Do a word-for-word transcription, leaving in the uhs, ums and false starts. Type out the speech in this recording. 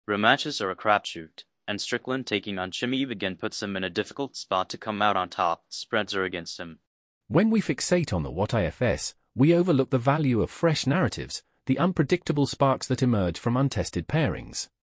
Rematches are a crapshoot, and Strickland taking on Chimaev again puts him in a difficult spot to come out on top. Spreads are against him. When we fixate on the what ifs, we overlook the value of fresh narratives, the unpredictable sparks that emerge from untested pairings.